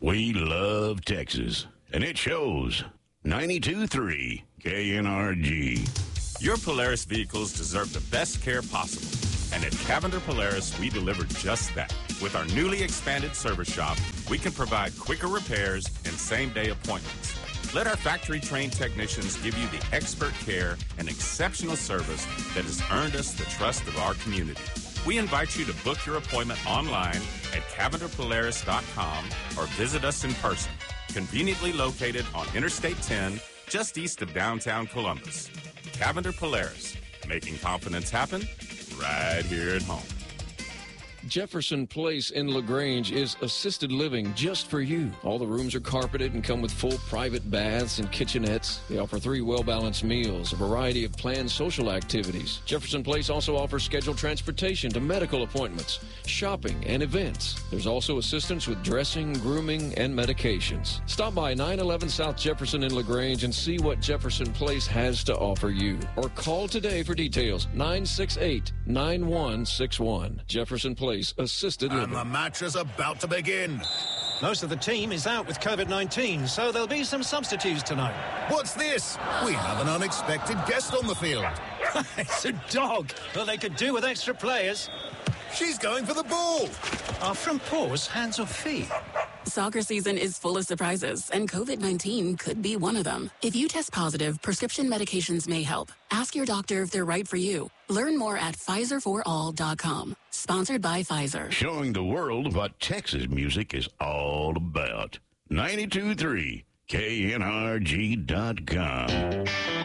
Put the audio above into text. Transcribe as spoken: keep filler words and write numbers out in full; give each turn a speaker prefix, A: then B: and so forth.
A: We love Texas, and it shows. ninety-two point three K N R G.
B: Your Polaris vehicles deserve the best care possible. And at Cavender Polaris, we deliver just that. With our newly expanded service shop, we can provide quicker repairs and same-day appointments. Let our factory-trained technicians give you the expert care and exceptional service that has earned us the trust of our community. We invite you to book your appointment online at cavender polaris dot com or visit us in person, conveniently located on Interstate ten, just east of downtown Columbus. Cavender Polaris, making confidence happen right here at home.
C: Jefferson Place in LaGrange is assisted living just for you. All the rooms are carpeted and come with full private baths and kitchenettes. They offer three well-balanced meals, a variety of planned social activities. Jefferson Place also offers scheduled transportation to medical appointments, shopping, and events. There's also assistance with dressing, grooming, and medications. Stop by nine eleven South Jefferson in LaGrange and see what Jefferson Place has to offer you. Or call today for details, nine six eight, nine one six one. Jefferson Place. Assisted living.
D: And the match is about to begin.
E: Most of the team is out with COVID nineteen, so there'll be some substitutes tonight.
D: What's this? We have an unexpected guest on the field.
E: It's a dog. Well, they could do with extra players.
D: She's going for the ball.
E: Are front paws hands or feet?
F: Soccer season is full of surprises, and COVID nineteen could be one of them. If you test positive, prescription medications may help. Ask your doctor if they're right for you. Learn more at Pfizer for all dot com. Sponsored by Pfizer.
A: Showing the world what Texas music is all about. ninety-two point three K N R G dot com.